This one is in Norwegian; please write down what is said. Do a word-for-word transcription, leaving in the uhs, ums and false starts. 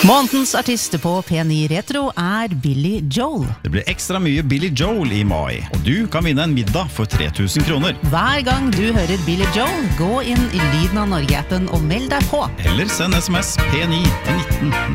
Månedens artist på P ni Retro er Billy Joel. Det blir ekstra mye Billy Joel i mai, og du kan vinne en middag for tre tusen kroner. Hver gang du hører Billy Joel, gå inn i Lyden av Norge-appen og meld deg på. Eller send sms P ni til nitten